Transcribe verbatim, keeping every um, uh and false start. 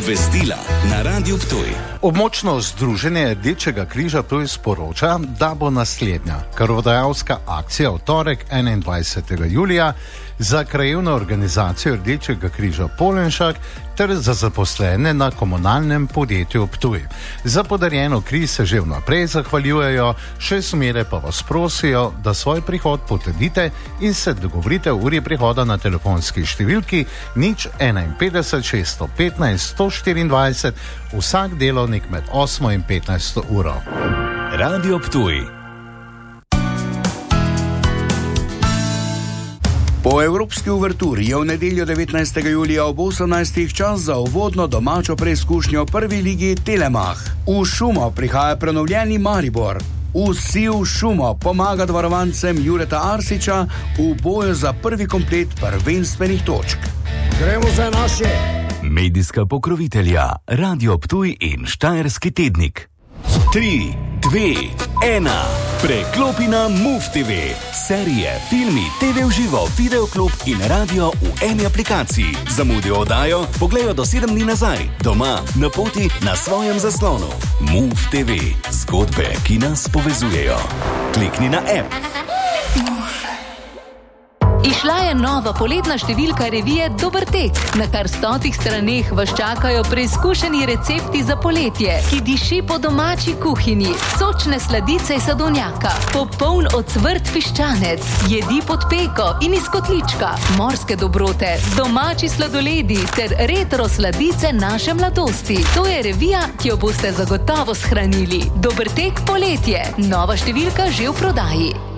Obvestila na Radiu Ptuj. Območno združenje Rdečega križa Ptuj sporoča, da bo naslednja krvodajalska akcija v torek enaindvajsetega julija za krajevno organizacijo Rdečega križa Polenšak ter za zaposlene na komunalnem podjetju Ptuj. Za podarjeno kri se že vnaprej zahvaljujejo, še smere pa vas prosijo, da svoj prihod potrdite in se dogovorite v uri prihoda na telefonski številki nič enainpetdeset šeststo petnajst sto štiriindvajset vsak delovnik med osmo in petnajsto uro. Radio Ptuj. Po evropski uverturi je v nedeljo devetnajstega julija ob osemnajstih čas za uvodno domačo preizkušnjo prvi ligi Telemach. V Šumo prihaja prenovljeni Maribor. Vsi v Šumo pomaga varovancem Jureta Arsiča v boju za prvi komplet prvenstvenih točk. Gremo za naše! Medijska pokrovitelja Radio Ptuj in Štajerski tednik. Tri, dve, ena. Preklopi na Move te ve. Serije, filmi, te ve v živo, videoklub in radio v eni aplikaciji. Zamudijo oddajo, pogledajo do sedem dni nazaj. Doma, na poti, na svojem zaslonu. Move te ve. Zgodbe, ki nas povezujejo. Klikni na app. Išla je nova poletna številka revije Dober tek. Na kar stotih straneh vas čakajo preizkušeni recepti za poletje, ki diši po domači kuhinji, sočne sladice iz sadovnjaka, popoln ocvrt piščanec, jedi pod peko in iz kotlička, morske dobrote, domači sladoledi ter retro sladice naše mladosti. To je revija, ki jo boste zagotovo shranili. Dober tek poletje. Nova številka že v prodaji.